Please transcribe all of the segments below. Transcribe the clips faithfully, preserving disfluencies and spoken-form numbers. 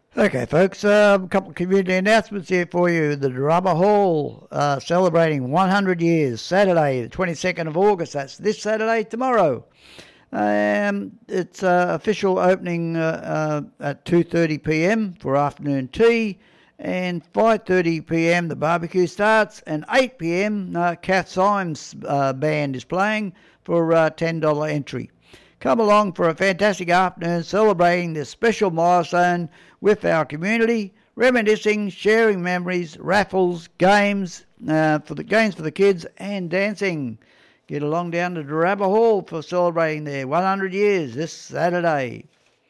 Okay, folks, um, a couple of community announcements here for you. The Drama Hall uh, celebrating one hundred years, Saturday, the twenty-second of August. That's this Saturday, tomorrow. Um, it's uh, official opening uh, uh, at two thirty p m for afternoon tea, and five thirty p m the barbecue starts, and eight p m uh, Kath Symes uh, band is playing for uh, ten dollars entry. Come along for a fantastic afternoon celebrating this special milestone with our community, reminiscing, sharing memories, raffles, games uh, for the games for the kids, and dancing. Get along down to Darabba Hall for celebrating their one hundred years this Saturday.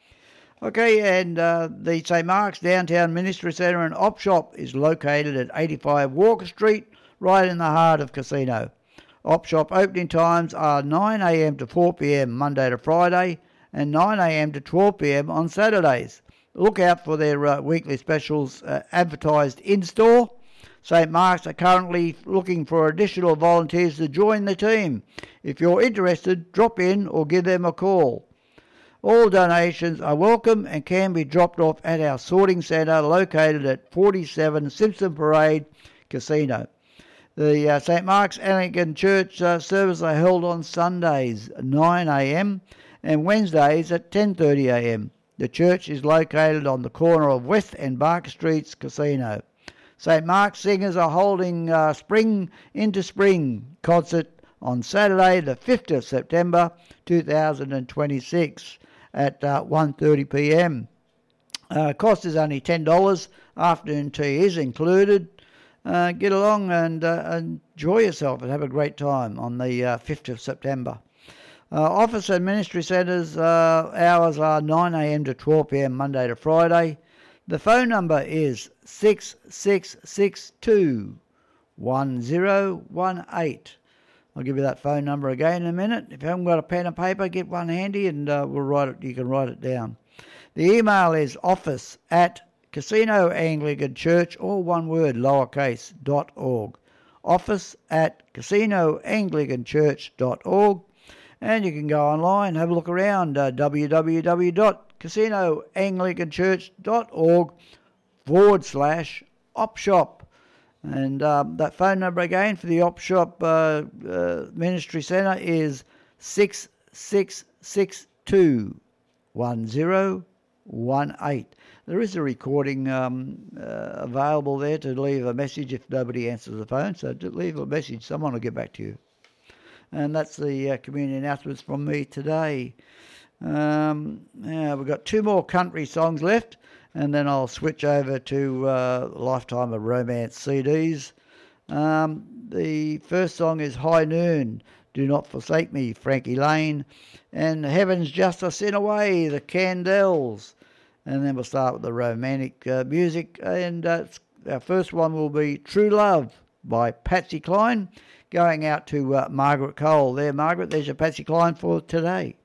Okay, and uh, the Saint Mark's Downtown Ministry Centre and Op Shop is located at eighty-five Walker Street, right in the heart of Casino. Op Shop opening times are nine a m to four p m Monday to Friday, and nine a m to twelve p m on Saturdays. Look out for their uh, weekly specials uh, advertised in-store. Saint Mark's are currently looking for additional volunteers to join the team. If you're interested, drop in or give them a call. All donations are welcome and can be dropped off at our sorting centre located at forty-seven Simpson Parade, Casino. The uh, Saint Mark's Anglican Church uh, services are held on Sundays nine a m and Wednesdays at ten thirty a m. The church is located on the corner of West and Barker Streets, Casino. Saint Mark's Singers are holding uh, Spring into Spring concert on Saturday the fifth of September two thousand twenty-six at uh, one thirty p m. Uh, cost is only ten dollars. Afternoon tea is included. Uh, get along and uh, enjoy yourself and have a great time on the uh, fifth of September. Uh, office and ministry centres uh, hours are nine a m to twelve p m Monday to Friday. The phone number is six six six two, one zero one eight. I'll give you that phone number again in a minute. If you haven't got a pen and paper, get one handy and uh, we'll write it. You can write it down. The email is office at Casino Anglican Church, all one word, lowercase, dot org. Office at Casino Anglican Church dot org. And you can go online, have a look around, uh, w w w dot casino anglican church dot org forward slash op shop. And um, that phone number again for the Op Shop uh, uh, Ministry Centre is six six six two, one zero one eight. There is a recording um, uh, available there to leave a message if nobody answers the phone. So leave a message, someone will get back to you. And that's the uh, community announcements from me today. Um, yeah, we've got two more country songs left, and then I'll switch over to uh, Lifetime of Romance C Ds. Um, the first song is High Noon, Do Not Forsake Me, Frankie Lane, and Heaven's Just a Sin Away, the Candles. And then we'll start with the romantic uh, music, and uh, our first one will be True Love by Patsy Cline, going out to uh, Margaret Cole. There, Margaret, there's your Patsy Cline for today.